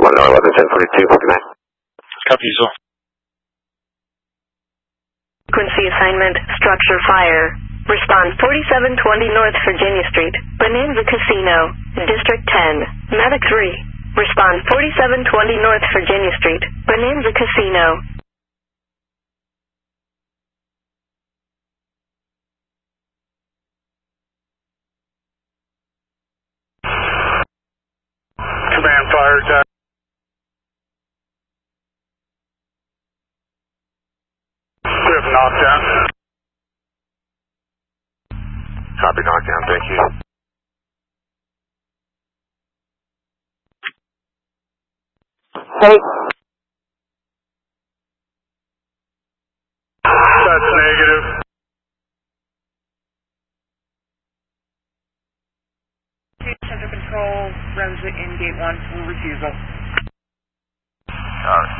11, 1042, 49. Copy, Diesel. Frequency assignment, structure fire. Respond 4720 North Virginia Street, Bonanza Casino, District 10, Medic 3. Respond 4720 North Virginia Street, Bonanza Casino. Command fire attack. We have knockdown. Copy knockdown, thank you. Hey. That's negative. Center control, Remswick in gate 1 for refusal. Got it.